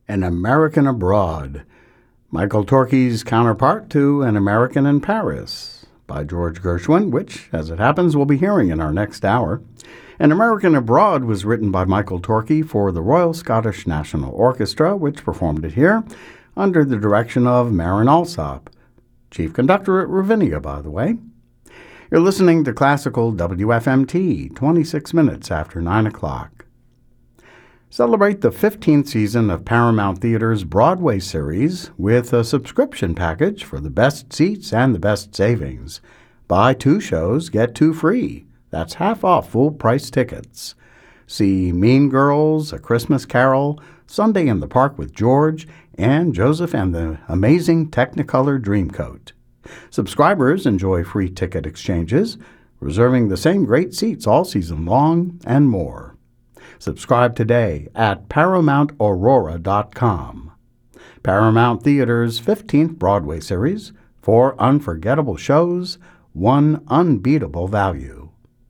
An American Abroad, Michael Torke's counterpart to An American in Paris by George Gershwin, which, as it happens, we'll be hearing in our next hour. An American Abroad was written by Michael Torke for the Royal Scottish National Orchestra, which performed it here under the direction of Marin Alsop, chief conductor at Ravinia, by the way. You're listening to Classical WFMT, 26 minutes after 9 o'clock. Celebrate the 15th season of Paramount Theater's Broadway series with a subscription package for the best seats and the best savings. Buy 2 shows, get 2 free. That's half off full-price tickets. See Mean Girls, A Christmas Carol, Sunday in the Park with George, and Joseph and the Amazing Technicolor Dreamcoat. Subscribers enjoy free ticket exchanges, reserving the same great seats all season long, and more. Subscribe today at ParamountAurora.com. Paramount Theater's 15th Broadway series, 4 unforgettable shows, 1 unbeatable value.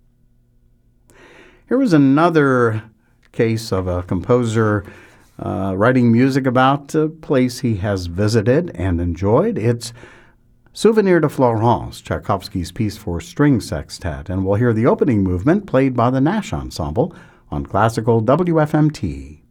Here is another case of a composer writing music about a place he has visited and enjoyed. It's Souvenir de Florence, Tchaikovsky's piece for string sextet, and we'll hear the opening movement played by the Nash Ensemble on Classical WFMT.